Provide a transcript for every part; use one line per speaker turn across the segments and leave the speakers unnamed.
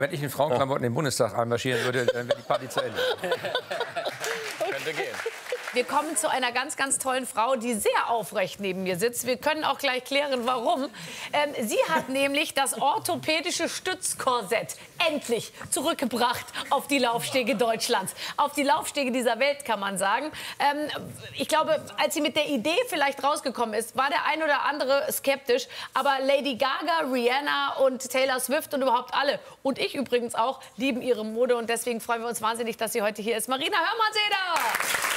Wenn ich in Frauenklamotten in den Bundestag einmarschieren würde, dann wäre die Party zu Ende. Könnte gehen.
Wir kommen zu einer ganz, ganz tollen Frau, die sehr aufrecht neben mir sitzt. Wir können auch gleich klären, warum. Sie hat nämlich das orthopädische Stützkorsett endlich zurückgebracht auf die Laufstege Deutschlands. Auf die Laufstege dieser Welt, kann man sagen. Ich glaube, als sie mit der Idee vielleicht rausgekommen ist, war der ein oder andere skeptisch. Aber Lady Gaga, Rihanna und Taylor Swift und überhaupt alle, und ich übrigens auch, lieben ihre Mode. Und deswegen freuen wir uns wahnsinnig, dass sie heute hier ist. Marina Hörmann-Seder!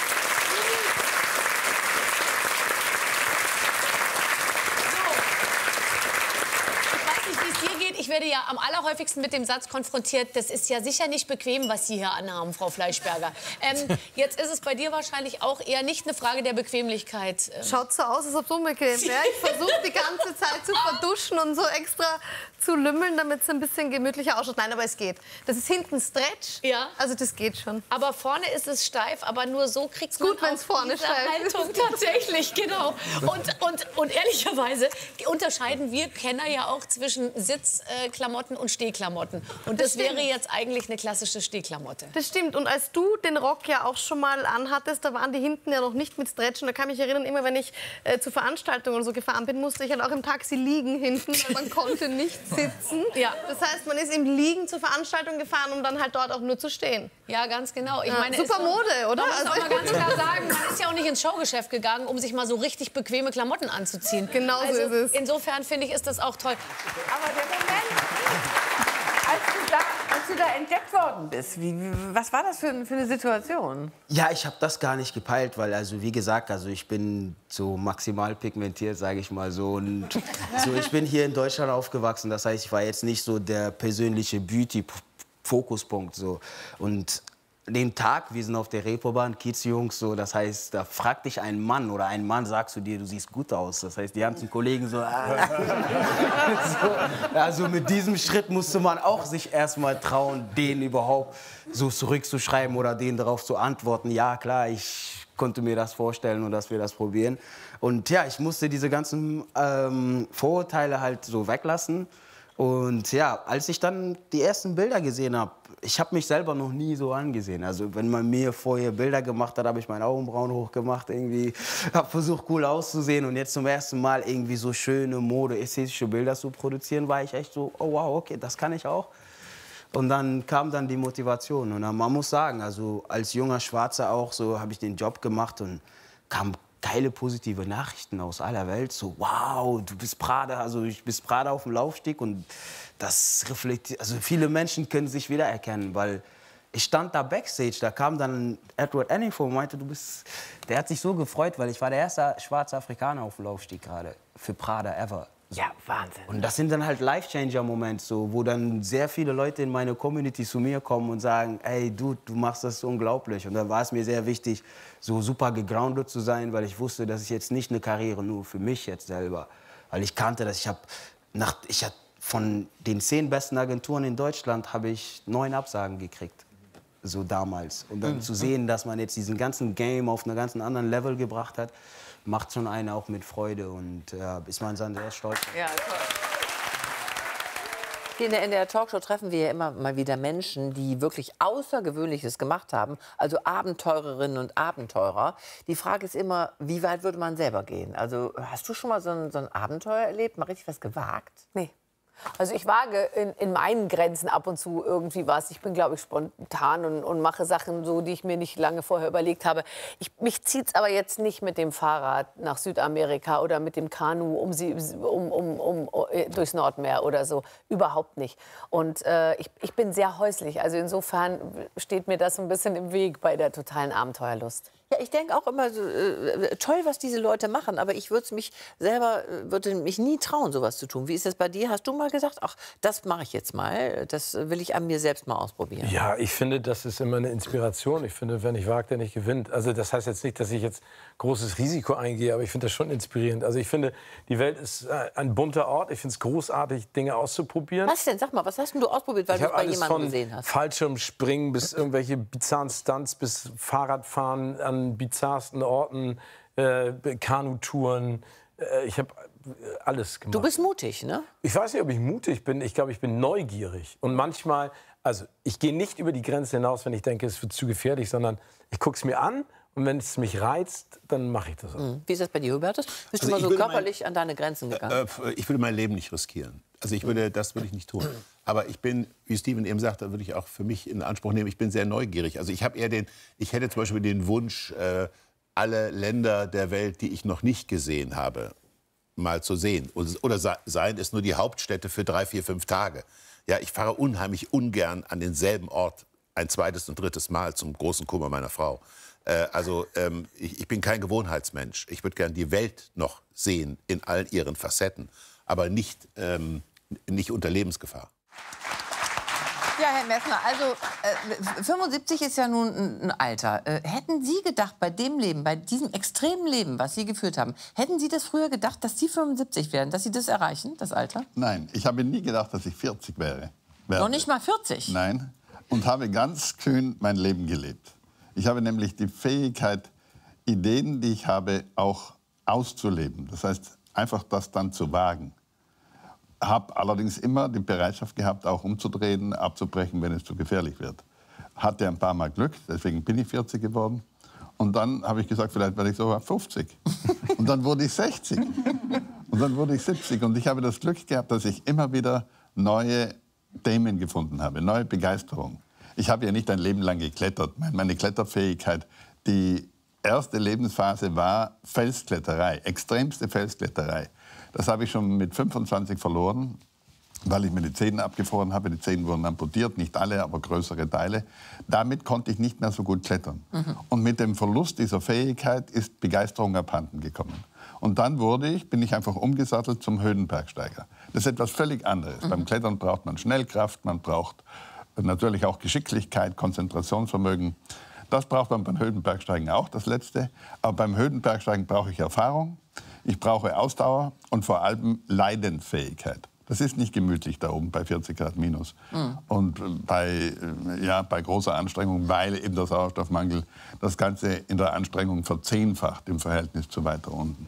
Ich werde ja am allerhäufigsten mit dem Satz konfrontiert, das ist ja sicher nicht bequem, was Sie hier anhaben, Frau Fleischberger. Jetzt ist es bei dir wahrscheinlich auch eher nicht eine Frage der Bequemlichkeit.
Schaut so aus, als ob es unbequem wäre. Ich versuche die ganze Zeit zu verduschen und so extra zu lümmeln, damit es ein bisschen gemütlicher ausschaut. Nein, aber es geht. Das ist hinten Stretch,
ja.
Also das geht schon.
Aber vorne ist es steif, aber nur so kriegt man
gut, wenn es vorne
diese
steif
Haltung
ist.
Tatsächlich, genau. Und ehrlicherweise unterscheiden wir Kenner ja auch zwischen Sitzklamotten und Stehklamotten. Und das wäre jetzt eigentlich eine klassische Stehklamotte.
Das stimmt. Und als du den Rock ja auch schon mal anhattest, da waren die hinten ja noch nicht mit Stretch. Und da kann ich mich erinnern, immer wenn ich zu Veranstaltungen oder so gefahren bin, musste ich halt auch im Taxi liegen hinten, weil man konnte nicht sitzen.
Ja.
Das heißt, man ist im Liegen zur Veranstaltung gefahren, um dann halt dort auch nur zu stehen.
Ja, ganz genau. Ich meine,
super Mode, oder?
Man muss auch mal ganz klar sagen, man ist ja auch nicht ins Showgeschäft gegangen, um sich mal so richtig bequeme Klamotten anzuziehen.
Genau so ist es.
Insofern finde ich, ist das auch toll.
Aber der Moment, als du da entdeckt worden bist, was war das für eine Situation?
Ja, ich habe das gar nicht gepeilt, weil, also wie gesagt, also ich bin so maximal pigmentiert, sage ich mal so. Und so, ich bin hier in Deutschland aufgewachsen, das heißt, ich war jetzt nicht so der persönliche Beauty-Fokuspunkt. So. Und den Tag, wir sind auf der Reeperbahn, Kiezjungs, so, das heißt, da fragt dich ein Mann oder ein Mann sagt zu dir, du siehst gut aus. Das heißt, die ganzen Kollegen so, also mit diesem Schritt musste man auch sich erstmal trauen, den überhaupt so zurückzuschreiben oder denen darauf zu antworten. Ja, klar, ich konnte mir das vorstellen und dass wir das probieren. Und ja, ich musste diese ganzen Vorurteile halt so weglassen. Und ja, als ich dann die ersten Bilder gesehen habe, ich habe mich selber noch nie so angesehen. Also wenn man mir vorher Bilder gemacht hat, habe ich meine Augenbrauen hochgemacht, irgendwie, habe versucht cool auszusehen. Und jetzt zum ersten Mal irgendwie so schöne Mode, ästhetische Bilder zu produzieren, war ich echt so, oh wow, okay, das kann ich auch. Und dann kam dann die Motivation. Und dann, man muss sagen, also als junger Schwarzer auch, so habe ich den Job gemacht und kam geile positive Nachrichten aus aller Welt. So, wow, du bist Prada, also ich bist Prada auf dem Laufsteg. Und das reflektiert, also viele Menschen können sich wiedererkennen, weil ich stand da Backstage, da kam dann Edward Anningford und meinte, der hat sich so gefreut, weil ich war der erste schwarze Afrikaner auf dem Laufsteg gerade für Prada ever.
Ja, Wahnsinn.
Und das sind dann halt Life-Changer-Momente, so, wo dann sehr viele Leute in meine Community zu mir kommen und sagen, ey, du machst das unglaublich. Und dann war es mir sehr wichtig, so super gegroundet zu sein, weil ich wusste, das ist jetzt nicht eine Karriere nur für mich jetzt selber. Weil ich kannte das, ich hatte von den 10 besten Agenturen in Deutschland habe ich 9 Absagen gekriegt, so damals. Und dann zu sehen, dass man jetzt diesen ganzen Game auf einen ganz anderen Level gebracht hat, macht schon einen auch mit Freude und ist man dann sehr stolz.
Ja, toll. Hier in der NDR Talkshow treffen wir ja immer mal wieder Menschen, die wirklich Außergewöhnliches gemacht haben, also Abenteurerinnen und Abenteurer. Die Frage ist immer, wie weit würde man selber gehen? Also hast du schon mal so ein Abenteuer erlebt, mal richtig was gewagt?
Nee. Also ich wage in meinen Grenzen ab und zu irgendwie was. Ich bin, glaube ich, spontan und mache Sachen so, die ich mir nicht lange vorher überlegt habe. Mich zieht es aber jetzt nicht mit dem Fahrrad nach Südamerika oder mit dem Kanu durchs Nordmeer oder so. Überhaupt nicht. Und ich bin sehr häuslich. Also insofern steht mir das ein bisschen im Weg bei der totalen Abenteuerlust.
Ja, ich denke auch immer, so, toll, was diese Leute machen, aber ich würde mich nie trauen, sowas zu tun. Wie ist das bei dir? Hast du mal gesagt, ach, das mache ich jetzt mal, das will ich an mir selbst mal ausprobieren?
Ja, ich finde, das ist immer eine Inspiration. Ich finde, wer nicht wagt, der nicht gewinnt. Also das heißt jetzt nicht, dass ich jetzt großes Risiko eingehe, aber ich finde das schon inspirierend. Also ich finde, die Welt ist ein bunter Ort. Ich finde es großartig, Dinge auszuprobieren.
Was denn? Sag mal, was hast denn du ausprobiert, weil du es bei jemandem gesehen hast?
Fallschirmspringen bis irgendwelche bizarren Stunts, bis Fahrradfahren an bizarrsten Orten, Kanutouren. Ich habe alles gemacht.
Du bist mutig, ne?
Ich weiß nicht, ob ich mutig bin. Ich glaube, ich bin neugierig. Und manchmal, also ich gehe nicht über die Grenze hinaus, wenn ich denke, es wird zu gefährlich, sondern ich gucke es mir an. Und wenn es mich reizt, dann mache ich das auch.
Wie ist das bei dir, Hubertus? Bist du mal so körperlich an deine Grenzen gegangen?
Ich würde mein Leben nicht riskieren. Also das würde ich nicht tun. Aber ich bin, wie Steven eben sagte, würde ich auch für mich in Anspruch nehmen, ich bin sehr neugierig. Also ich hätte zum Beispiel den Wunsch, alle Länder der Welt, die ich noch nicht gesehen habe, mal zu sehen. Oder seien es nur die Hauptstädte für 3, 4, 5 Tage. Ja, ich fahre unheimlich ungern an denselben Ort ein zweites und drittes Mal zum großen Kummer meiner Frau. Ich bin kein Gewohnheitsmensch. Ich würde gern die Welt noch sehen in all ihren Facetten, aber nicht unter Lebensgefahr.
Ja, Herr Messner, also 75 ist ja nun ein Alter. Hätten Sie gedacht, bei dem Leben, bei diesem extremen Leben, was Sie geführt haben, hätten Sie das früher gedacht, dass Sie 75 werden, dass Sie das erreichen, das Alter?
Nein, ich habe nie gedacht, dass ich 40 wäre.
Noch nicht mal 40?
Nein, und habe ganz kühn mein Leben gelebt. Ich habe nämlich die Fähigkeit, Ideen, die ich habe, auch auszuleben. Das heißt, einfach das dann zu wagen. Habe allerdings immer die Bereitschaft gehabt, auch umzudrehen, abzubrechen, wenn es zu gefährlich wird. Hatte ein paar Mal Glück, deswegen bin ich 40 geworden. Und dann habe ich gesagt, vielleicht werde ich sogar 50. Und dann wurde ich 60. Und dann wurde ich 70. Und ich habe das Glück gehabt, dass ich immer wieder neue Themen gefunden habe, neue Begeisterung. Ich habe ja nicht ein Leben lang geklettert. Meine Kletterfähigkeit, die erste Lebensphase war Felskletterei, extremste Felskletterei. Das habe ich schon mit 25 verloren, weil ich mir die Zähne abgefroren habe. Die Zähne wurden amputiert, nicht alle, aber größere Teile. Damit konnte ich nicht mehr so gut klettern. Und mit dem Verlust dieser Fähigkeit ist Begeisterung abhanden gekommen. Und dann bin ich einfach umgesattelt zum Höhenbergsteiger. Das ist etwas völlig anderes. Beim Klettern braucht man Schnellkraft, man braucht natürlich auch Geschicklichkeit, Konzentrationsvermögen. Das braucht man beim Höhenbergsteigen auch, das Letzte. Aber beim Höhenbergsteigen brauche ich Erfahrung, ich brauche Ausdauer und vor allem Leidensfähigkeit. Das ist nicht gemütlich da oben bei 40 Grad minus. Und bei großer Anstrengung, weil eben der Sauerstoffmangel das Ganze in der Anstrengung verzehnfacht im Verhältnis zu weiter unten.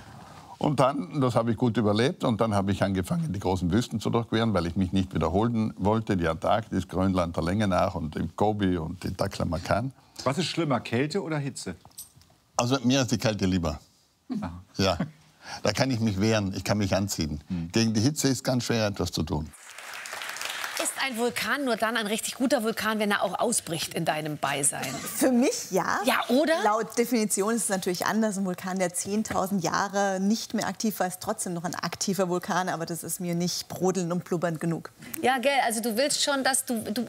Und dann, das habe ich gut überlebt, und dann habe ich angefangen, die großen Wüsten zu durchqueren, weil ich mich nicht wiederholen wollte. Die Antarktis, Grönland der Länge nach und die Gobi und die Taklamakan.
Was ist schlimmer, Kälte oder Hitze?
Also mir ist die Kälte lieber. Ja, da kann ich mich wehren, ich kann mich anziehen. Gegen die Hitze ist ganz schwer, etwas zu tun.
Ist ein Vulkan nur dann ein richtig guter Vulkan, wenn er auch ausbricht in deinem Beisein?
Für mich ja.
Ja, oder?
Laut Definition ist es natürlich anders. Ein Vulkan, der 10.000 Jahre nicht mehr aktiv war, ist trotzdem noch ein aktiver Vulkan. Aber das ist mir nicht brodelnd und blubbernd genug.
Ja, gell, also du willst schon, dass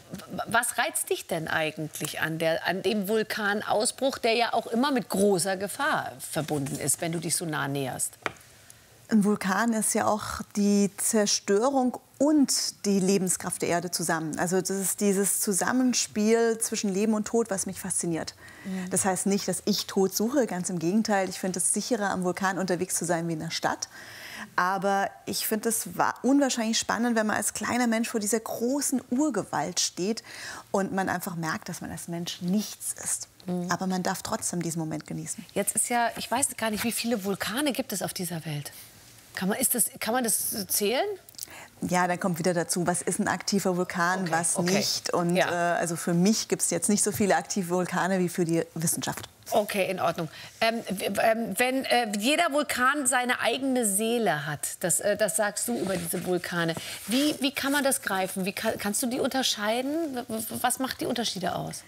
was reizt dich denn eigentlich an dem Vulkanausbruch, der ja auch immer mit großer Gefahr verbunden ist, wenn du dich so nah näherst?
Ein Vulkan ist ja auch die Zerstörung und die Lebenskraft der Erde zusammen. Also das ist dieses Zusammenspiel zwischen Leben und Tod, was mich fasziniert. Das heißt nicht, dass ich Tod suche, ganz im Gegenteil. Ich finde es sicherer, am Vulkan unterwegs zu sein wie in der Stadt. Aber ich finde es unwahrscheinlich spannend, wenn man als kleiner Mensch vor dieser großen Urgewalt steht und man einfach merkt, dass man als Mensch nichts ist. Aber man darf trotzdem diesen Moment genießen.
Jetzt ist ja, ich weiß gar nicht, wie viele Vulkane gibt es auf dieser Welt? Kann man das zählen?
Ja, dann kommt wieder dazu, was ist ein aktiver Vulkan, was nicht. Und
ja.
Also für mich gibt es jetzt nicht so viele aktive Vulkane wie für die Wissenschaft.
Okay, in Ordnung. Wenn jeder Vulkan seine eigene Seele hat, das sagst du über diese Vulkane, wie kann man das greifen? Kannst du die unterscheiden? Was macht die Unterschiede aus?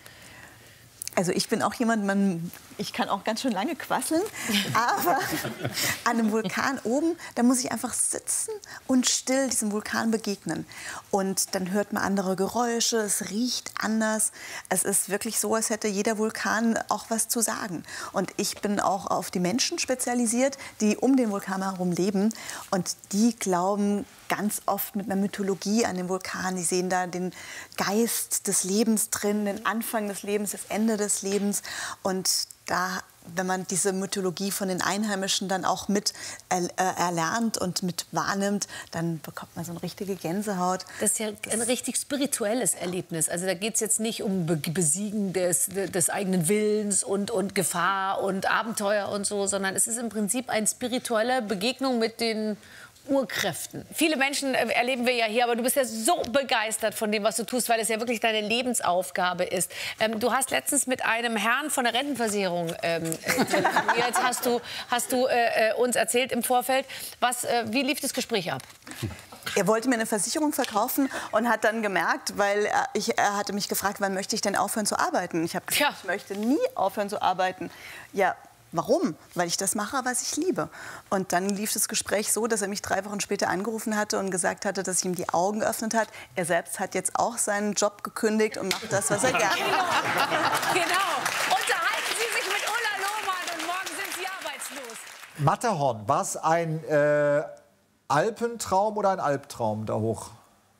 Also ich bin auch jemand, ich kann auch ganz schön lange quasseln, aber an einem Vulkan oben, da muss ich einfach sitzen und still diesem Vulkan begegnen. Und dann hört man andere Geräusche, es riecht anders. Es ist wirklich so, als hätte jeder Vulkan auch was zu sagen. Und ich bin auch auf die Menschen spezialisiert, die um den Vulkan herum leben. Und die glauben ganz oft mit einer Mythologie an den Vulkan. Die sehen da den Geist des Lebens drin, den Anfang des Lebens, das Ende des Lebens. Und da wenn man diese Mythologie von den Einheimischen dann auch mit erlernt und mit wahrnimmt, dann bekommt man so eine richtige Gänsehaut.
Das ist ja ein richtig spirituelles Erlebnis. Also da geht es jetzt nicht um Besiegen des eigenen Willens und Gefahr und Abenteuer und so, sondern es ist im Prinzip eine spirituelle Begegnung mit den Urkräften. Viele Menschen erleben wir ja hier, aber du bist ja so begeistert von dem, was du tust, weil es ja wirklich deine Lebensaufgabe ist. Du hast letztens mit einem Herrn von der Rentenversicherung jetzt hast du uns erzählt im Vorfeld, wie lief das Gespräch ab?
Er wollte mir eine Versicherung verkaufen und hat dann gemerkt, weil er hatte mich gefragt, wann möchte ich denn aufhören zu arbeiten? Ich habe gesagt, ich möchte nie aufhören zu arbeiten. Ja, warum? Weil ich das mache, was ich liebe. Und dann lief das Gespräch so, dass er mich 3 Wochen später angerufen hatte und gesagt hatte, dass ich ihm die Augen geöffnet hat. Er selbst hat jetzt auch seinen Job gekündigt und macht das, was er gerne macht.
Genau. Unterhalten Sie sich mit Ulla Lohmann und morgen sind Sie arbeitslos.
Matterhorn, war es ein Alpentraum oder ein Albtraum da hoch?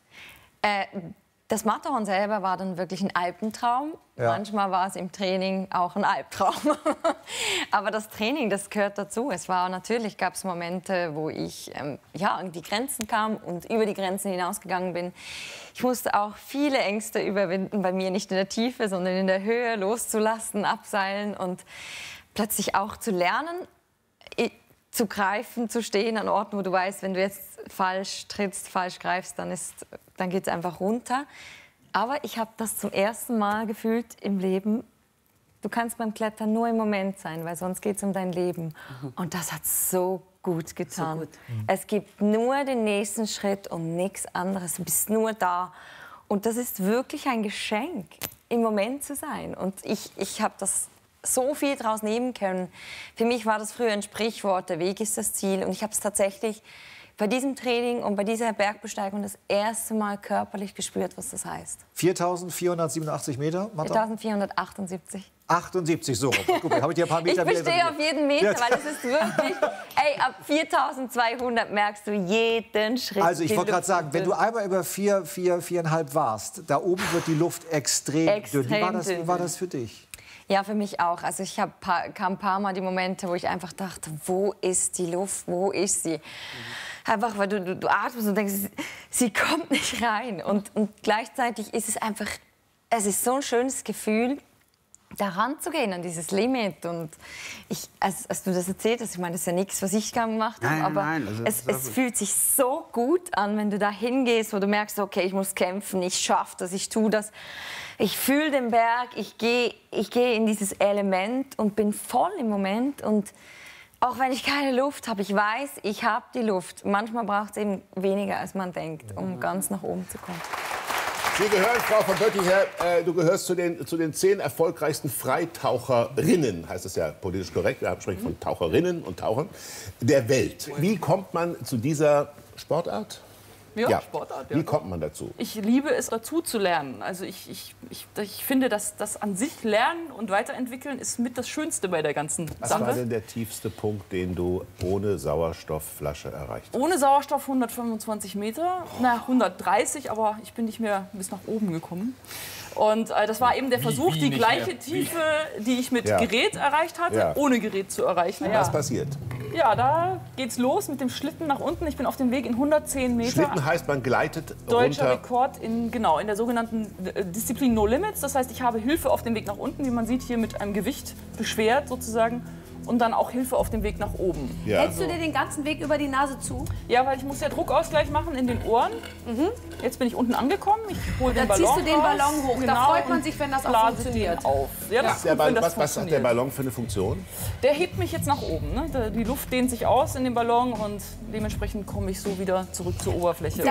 Das Matterhorn selber war dann wirklich ein Alpentraum. Ja. Manchmal war es im Training auch ein Albtraum. Aber das Training, das gehört dazu. Natürlich gab es Momente, wo ich an die Grenzen kam und über die Grenzen hinausgegangen bin. Ich musste auch viele Ängste überwinden, bei mir nicht in der Tiefe, sondern in der Höhe loszulassen, abseilen und plötzlich auch zu lernen, zu greifen, zu stehen an Orten, wo du weißt, wenn du jetzt falsch trittst, falsch greifst, dann geht es einfach runter. Aber ich habe das zum ersten Mal gefühlt im Leben. Du kannst beim Klettern nur im Moment sein, weil sonst geht es um dein Leben. Und das hat so gut getan. So gut. Es gibt nur den nächsten Schritt und nichts anderes. Du bist nur da. Und das ist wirklich ein Geschenk, im Moment zu sein. Und ich habe das so viel daraus nehmen können. Für mich war das früher ein Sprichwort, der Weg ist das Ziel. Und ich habe es tatsächlich bei diesem Training und bei dieser Bergbesteigung das erste Mal körperlich gespürt, was das heißt.
4.487 Meter, Martha?
4.478.
78, so. Guck mal, habe ich dir ein paar Meter
Ich bestehe auf jeden Meter, weil es ist wirklich... ab 4.200 merkst du jeden Schritt.
Also ich wollte gerade sagen, wenn du einmal über 4,5 warst, da oben wird die Luft extrem dünn. Wie war das für dich?
Ja, für mich auch. Also ich kam ein paar Mal die Momente, wo ich einfach dachte, wo ist die Luft, wo ist sie? Einfach, weil du atmest und denkst, sie kommt nicht rein. Und gleichzeitig ist es einfach, es ist so ein schönes Gefühl, da ranzugehen an dieses Limit. Und als du das erzählt hast, ich meine, das ist ja nichts, was ich gemacht habe, aber es fühlt sich so gut an, wenn du da hingehst, wo du merkst, okay, ich muss kämpfen, ich schaffe das, ich tue das. Ich fühle den Berg, ich gehe in dieses Element und bin voll im Moment. Und auch wenn ich keine Luft habe, ich weiß, ich habe die Luft. Manchmal braucht es eben weniger, als man denkt, um ganz nach oben zu kommen.
Sie gehören, Frau von Bötticher, du gehörst zu den 10 erfolgreichsten Freitaucherinnen, heißt es ja politisch korrekt, wir sprechen von Taucherinnen und Tauchern, der Welt. Wie kommt man zu dieser Sportart?
Ja, Sportart. Ja.
Wie kommt man dazu?
Ich liebe es, dazu zu lernen. Also ich finde, dass das an sich Lernen und Weiterentwickeln ist mit das Schönste bei der ganzen Sache.
Was war denn der tiefste Punkt, den du ohne Sauerstoffflasche erreicht hast?
Ohne Sauerstoff 125 Meter, 130, aber ich bin nicht mehr bis nach oben gekommen. Und das war eben der Versuch, die gleiche Tiefe, die ich mit Gerät erreicht hatte, ohne Gerät zu erreichen.
Was passiert?
Ja, da geht's los mit dem Schlitten nach unten. Ich bin auf dem Weg in 110 Meter.
Schlitten heißt, man gleitet
Deutscher
runter.
Rekord in der sogenannten Disziplin No Limits. Das heißt, ich habe Hilfe auf dem Weg nach unten, wie man sieht, hier mit einem Gewicht beschwert sozusagen. Und dann auch Hilfe auf dem Weg nach oben.
Ja. Hältst du dir den ganzen Weg über die Nase zu?
Ja, weil ich muss ja Druckausgleich machen in den Ohren. Jetzt bin ich unten angekommen. Ich hole den Ballon
ziehst du den Ballon hoch.
Genau,
da freut man sich, wenn das auch funktioniert.
Auf. Ja, das ist gut, wenn das
was hat der Ballon für eine Funktion?
Der hebt mich jetzt nach oben. Ne? Die Luft dehnt sich aus in dem Ballon und dementsprechend komme ich so wieder zurück zur Oberfläche.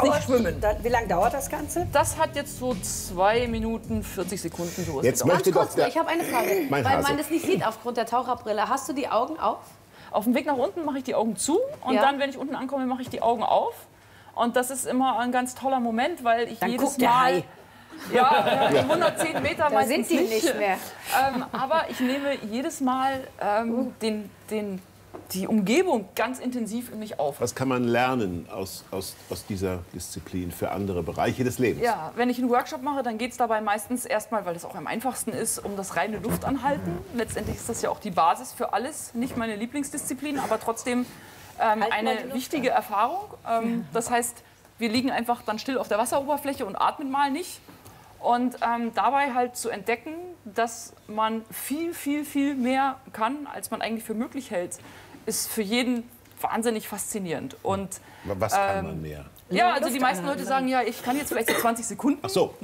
Wie lange dauert das Ganze?
Das hat jetzt so 2 Minuten 40 Sekunden. So
jetzt
ganz kurz, ich habe eine Frage, weil man das nicht sieht aufgrund der Taucherbrille. Hast du die Augen auf?
Auf dem Weg nach unten mache ich die Augen zu und dann, wenn ich unten ankomme, mache ich die Augen auf. Und das ist immer ein ganz toller Moment, weil ich
dann
jedes Mal... Ja, 110 Meter
da sind die nicht mehr.
Aber ich nehme jedes Mal den die Umgebung ganz intensiv in mich auf.
Was kann man lernen aus dieser Disziplin für andere Bereiche des Lebens?
Ja, wenn ich einen Workshop mache, dann geht es dabei meistens erstmal, weil das auch am einfachsten ist, um das reine Luftanhalten. Letztendlich ist das ja auch die Basis für alles. Nicht meine Lieblingsdisziplin, aber trotzdem eine wichtige Erfahrung. Das heißt, wir liegen einfach dann still auf der Wasseroberfläche und atmen mal nicht. Und dabei halt zu entdecken, dass man viel, viel, viel mehr kann, als man eigentlich für möglich hält, ist für jeden wahnsinnig faszinierend. Und,
was kann man mehr?
Ja, also die meisten Leute sagen, ja, ich kann jetzt vielleicht so 20 Sekunden.
Ach so.